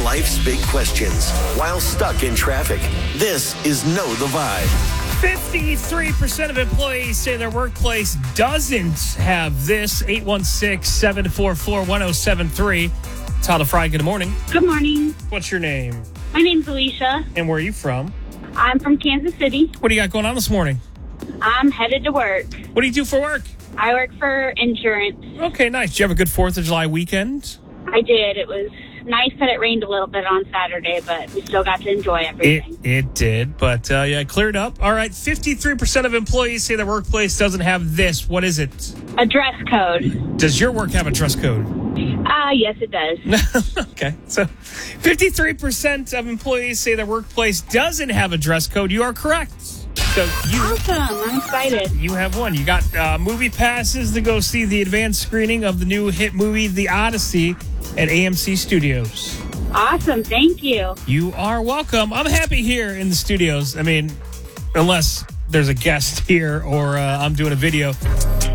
life's big questions while stuck in traffic. This is Know the Vibe. 53% of employees say their workplace doesn't have this. 816-744-1073. Tyler Fry, good morning. Good morning. What's your name? My name's Alicia. And where are you from? I'm from Kansas City. What do you got going on this morning? I'm headed to work. What do you do for work? I work for insurance. Okay, nice. Did you have a good 4th of July weekend? I did. It was nice that it rained a little bit on Saturday, but we still got to enjoy everything. It did, but yeah, it cleared up. All right, 53% of employees say their workplace doesn't have this. What is it? A dress code. Does your work have a dress code? Yes, it does. Okay, so 53% of employees say their workplace doesn't have a dress code. You are correct. So Awesome. I'm excited. you have one. You got movie passes to go see the advanced screening of the new hit movie, The Odyssey, at AMC Studios. Awesome. Thank you. You are welcome. I'm happy here in the studios. I mean, unless there's a guest here or I'm doing a video.